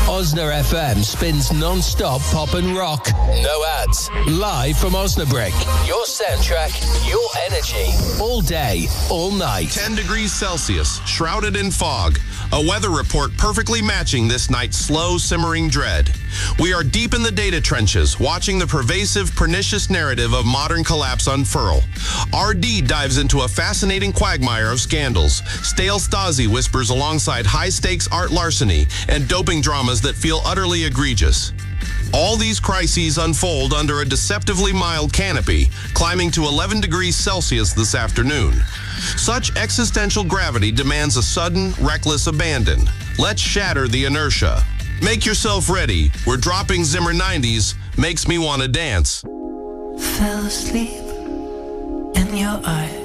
Osna FM spins non-stop pop and rock. No ads. Live from Osnabrück. Your soundtrack, your energy. All day, all night. 10 degrees Celsius, shrouded in fog. A weather report perfectly matching this night's slow, simmering dread. We are deep in the data trenches, watching the pervasive, pernicious narrative of modern collapse unfurl. RD dives into a fascinating quagmire of scandals. Stale Stasi whispers alongside high-stakes art larceny and doping dramas that feel utterly egregious. All these crises unfold under a deceptively mild canopy, climbing to 11 degrees Celsius this afternoon. Such existential gravity demands a sudden, reckless abandon. Let's shatter the inertia. Make yourself ready. We're dropping Zimmer 90s. Makes me want to dance. Fell asleep in your eyes.